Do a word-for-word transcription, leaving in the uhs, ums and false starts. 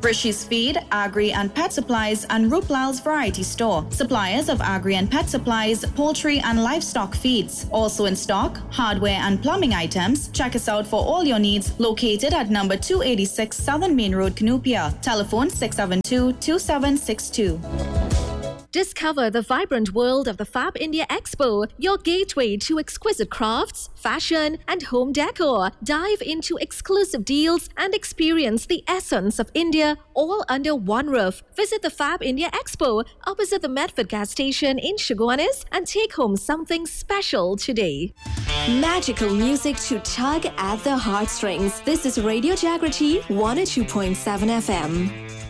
Rishi's Feed, Agri and Pet Supplies, and Ruplal's Variety Store. Suppliers of agri and pet supplies, poultry and livestock feeds. Also in stock, hardware and plumbing items. Check us out for all your needs. Located at number two eighty-six Southern Main Road, Canoopia. Telephone six seven two, two seven six two. Discover the vibrant world of the Fab India Expo, your gateway to exquisite crafts, fashion, and home decor. Dive into exclusive deals and experience the essence of India all under one roof. Visit the Fab India Expo opposite the Medford gas station in Chaguanis and take home something special today. Magical music to tug at the heartstrings. This is Radio Jagriti one oh two point seven F M.